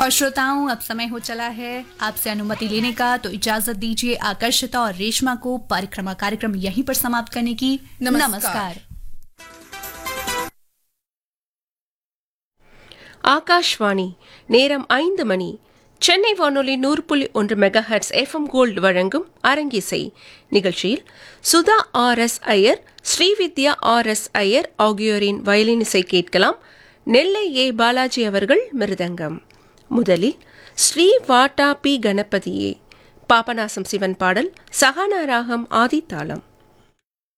और श्रोताओं, अब समय हो चला है आपसे अनुमति लेने का, तो इजाजत दीजिए आकर्षिता और रेशमा को परिक्रमा कार्यक्रम यहीं पर समाप्त करने की। नमस्कार। ஆகாஷ்வாணி நேரம் 5 மணி. சென்னை வானொலி 100.1 மெகாஹெர்ட்ஸ் எஃப்எம் கோல்டு வழங்கும் அரங்கிசை நிகழ்ச்சியில் சுதா ஆர்.எஸ். ஐயர், ஸ்ரீவித்யா ஆர்.எஸ். ஐயர் ஆகியோரின் வயலின் இசை கேட்கலாம். நெல்லை ஏ. பாலாஜி அவர்கள் மிருதங்கம். முதலில் ஸ்ரீ வாட்டா பி கணபதியே, பாபநாசம் சிவன் பாடல், சகானா ராகம் ஆதி தாளம்.